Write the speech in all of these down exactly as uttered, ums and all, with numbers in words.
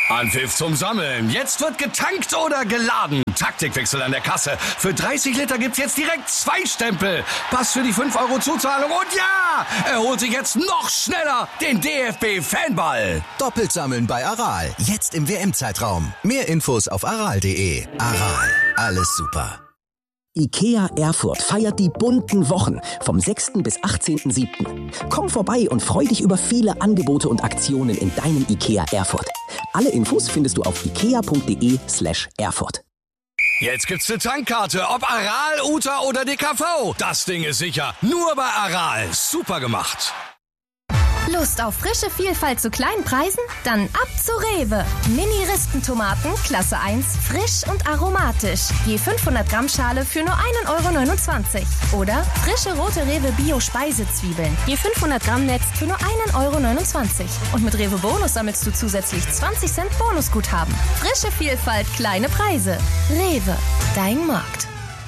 Anpfiff zum Sammeln. Jetzt wird getankt oder geladen. Taktikwechsel an der Kasse. Für dreißig Liter gibt's jetzt direkt zwei Stempel. Pass für die fünf Euro Zuzahlung. Und ja, er holt sich jetzt noch schneller den D F B-Fanball. Doppelt sammeln bei Aral. Jetzt im W M-Zeitraum. Mehr Infos auf aral punkt de. Aral. Alles super. IKEA Erfurt feiert die bunten Wochen vom sechsten bis achtzehnten siebten Komm vorbei und freu dich über viele Angebote und Aktionen in deinem IKEA Erfurt. Alle Infos findest du auf ikea punkt de slash Erfurt. Jetzt gibt's eine Tankkarte, ob Aral, Uta oder D K V. Das Ding ist sicher. Nur bei Aral. Super gemacht. Lust auf frische Vielfalt zu kleinen Preisen? Dann ab zu Rewe. Mini-Ristentomaten, Klasse eins, frisch und aromatisch. Je fünfhundert Gramm Schale für nur ein Euro neunundzwanzig. Oder frische rote Rewe Bio-Speisezwiebeln. Je fünfhundert Gramm Netz für nur ein Euro neunundzwanzig. Und mit Rewe Bonus sammelst du zusätzlich zwanzig Cent Bonusguthaben. Frische Vielfalt, kleine Preise. Rewe, dein Markt.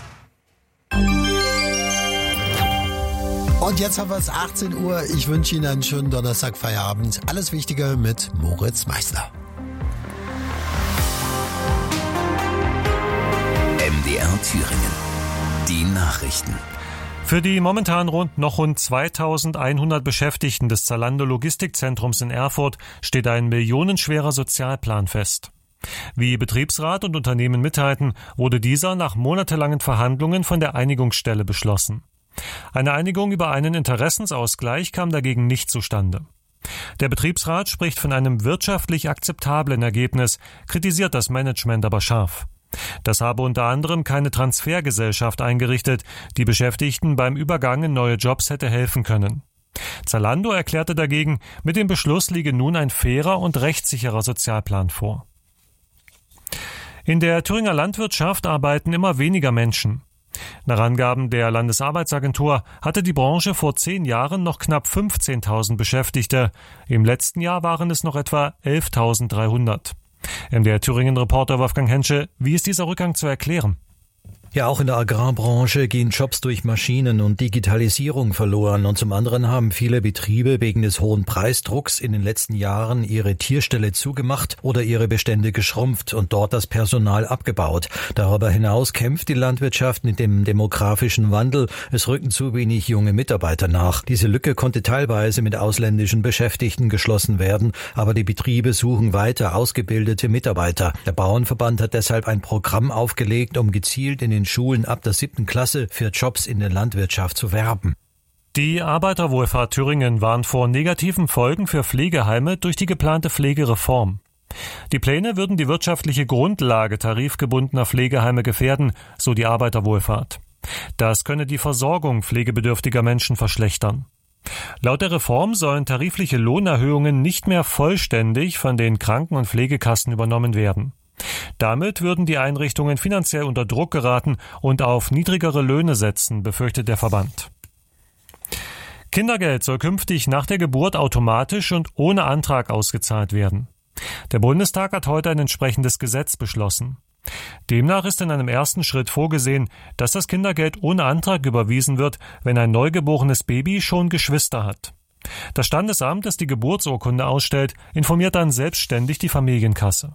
Und jetzt haben wir es achtzehn Uhr. Ich wünsche Ihnen einen schönen Donnerstag-Feierabend. Alles Wichtige mit Moritz Meißner. M D R Thüringen. Die Nachrichten. Für die momentan rund noch rund zweitausendeinhundert Beschäftigten des Zalando Logistikzentrums in Erfurt steht ein millionenschwerer Sozialplan fest. Wie Betriebsrat und Unternehmen mitteilten, wurde dieser nach monatelangen Verhandlungen von der Einigungsstelle beschlossen. Eine Einigung über einen Interessensausgleich kam dagegen nicht zustande. Der Betriebsrat spricht von einem wirtschaftlich akzeptablen Ergebnis, kritisiert das Management aber scharf. Das habe unter anderem keine Transfergesellschaft eingerichtet, die Beschäftigten beim Übergang in neue Jobs hätte helfen können. Zalando erklärte dagegen, mit dem Beschluss liege nun ein fairer und rechtssicherer Sozialplan vor. In der Thüringer Landwirtschaft arbeiten immer weniger Menschen. Nach Angaben der Landesarbeitsagentur hatte die Branche vor zehn Jahren noch knapp fünfzehntausend Beschäftigte. Im letzten Jahr waren es noch etwa elftausenddreihundert. M D R Thüringen-Reporter Wolfgang Hensche, wie ist dieser Rückgang zu erklären? Ja, auch in der Agrarbranche gehen Jobs durch Maschinen und Digitalisierung verloren. Und zum anderen haben viele Betriebe wegen des hohen Preisdrucks in den letzten Jahren ihre Tierställe zugemacht oder ihre Bestände geschrumpft und dort das Personal abgebaut. Darüber hinaus kämpft die Landwirtschaft mit dem demografischen Wandel. Es rücken zu wenig junge Mitarbeiter nach. Diese Lücke konnte teilweise mit ausländischen Beschäftigten geschlossen werden, aber die Betriebe suchen weiter ausgebildete Mitarbeiter. Der Bauernverband hat deshalb ein Programm aufgelegt, um gezielt in den Schulen ab der siebten Klasse für Jobs in der Landwirtschaft zu werben. Die Arbeiterwohlfahrt Thüringen warnt vor negativen Folgen für Pflegeheime durch die geplante Pflegereform. Die Pläne würden die wirtschaftliche Grundlage tarifgebundener Pflegeheime gefährden, so die Arbeiterwohlfahrt. Das könne die Versorgung pflegebedürftiger Menschen verschlechtern. Laut der Reform sollen tarifliche Lohnerhöhungen nicht mehr vollständig von den Kranken- und Pflegekassen übernommen werden. Damit würden die Einrichtungen finanziell unter Druck geraten und auf niedrigere Löhne setzen, befürchtet der Verband. Kindergeld soll künftig nach der Geburt automatisch und ohne Antrag ausgezahlt werden. Der Bundestag hat heute ein entsprechendes Gesetz beschlossen. Demnach ist in einem ersten Schritt vorgesehen, dass das Kindergeld ohne Antrag überwiesen wird, wenn ein neugeborenes Baby schon Geschwister hat. Das Standesamt, das die Geburtsurkunde ausstellt, informiert dann selbstständig die Familienkasse.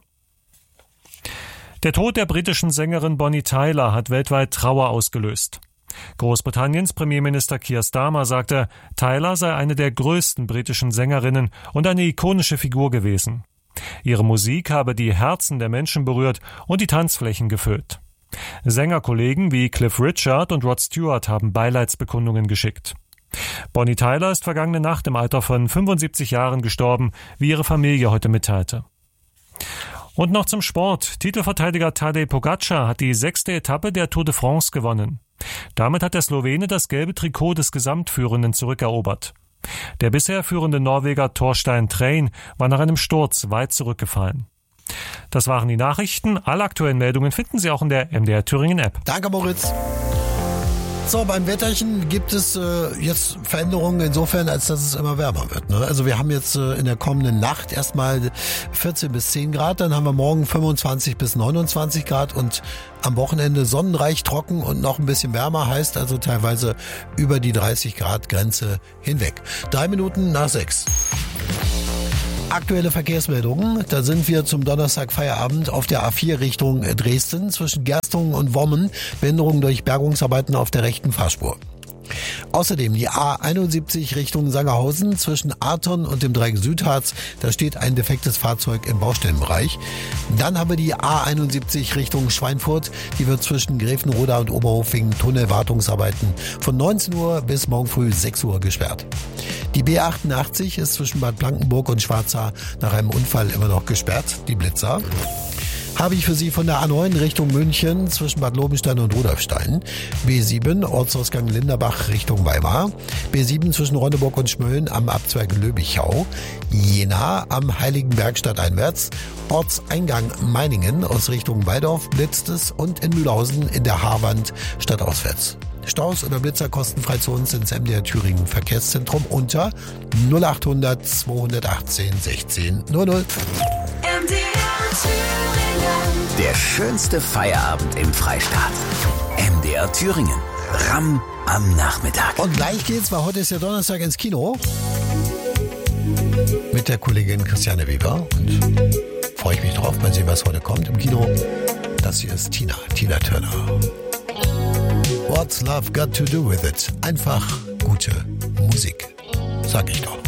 Der Tod der britischen Sängerin Bonnie Tyler hat weltweit Trauer ausgelöst. Großbritanniens Premierminister Keir Starmer sagte, Tyler sei eine der größten britischen Sängerinnen und eine ikonische Figur gewesen. Ihre Musik habe die Herzen der Menschen berührt und die Tanzflächen gefüllt. Sängerkollegen wie Cliff Richard und Rod Stewart haben Beileidsbekundungen geschickt. Bonnie Tyler ist vergangene Nacht im Alter von fünfundsiebzig Jahren gestorben, wie ihre Familie heute mitteilte. Und noch zum Sport. Titelverteidiger Tadej Pogačar hat die sechste Etappe der Tour de France gewonnen. Damit hat der Slowene das gelbe Trikot des Gesamtführenden zurückerobert. Der bisher führende Norweger Thorstein Trein war nach einem Sturz weit zurückgefallen. Das waren die Nachrichten. Alle aktuellen Meldungen finden Sie auch in der M D R Thüringen App. Danke, Moritz. So, beim Wetterchen gibt es äh, jetzt Veränderungen insofern, als dass es immer wärmer wird. Ne? Also wir haben jetzt äh, in der kommenden Nacht erstmal vierzehn bis zehn Grad, dann haben wir morgen fünfundzwanzig bis neunundzwanzig Grad und am Wochenende sonnenreich, trocken und noch ein bisschen wärmer, heißt also teilweise über die dreißig Grad Grenze hinweg. Drei Minuten nach sechs. Aktuelle Verkehrsmeldungen. Da sind wir zum Donnerstag Feierabend auf der A vier Richtung Dresden zwischen Gerstungen und Wommen. Behinderung durch Bergungsarbeiten auf der rechten Fahrspur. Außerdem die A einundsiebzig Richtung Sangerhausen zwischen Arton und dem Dreieck Südharz. Da steht ein defektes Fahrzeug im Baustellenbereich. Dann haben wir die A einundsiebzig Richtung Schweinfurt. Die wird zwischen Grevenroda und Oberhof wegen Tunnelwartungsarbeiten von neunzehn Uhr bis morgen früh sechs Uhr gesperrt. Die B achtundachtzig ist zwischen Bad Blankenburg und Schwarza nach einem Unfall immer noch gesperrt. Die Blitzer. Habe ich für Sie von der A neun Richtung München zwischen Bad Lobenstein und Rudolfstein. B sieben Ortsausgang Linderbach Richtung Weimar. B sieben zwischen Ronneburg und Schmölln am Abzweig Löbichau. Jena am Heiligenberg stadteinwärts. Ortseingang Meiningen aus Richtung Waldorf blitzt es und in Mühlhausen in der Haarwand stadtauswärts. Staus oder Blitzer kostenfrei zu uns ins M D R Thüringen Verkehrszentrum unter null achthundert zweihundertachtzehn sechzehn null null. M D R Thüringen. Der schönste Feierabend im Freistaat. M D R Thüringen. Ram am Nachmittag. Und gleich geht's, weil heute ist ja Donnerstag, ins Kino. Mit der Kollegin Christiane Weber. Und freue ich mich drauf. Mal sehen, was heute kommt im Kino. Das hier ist Tina, Tina Turner. What's Love Got to Do With It? Einfach gute Musik, sag ich doch.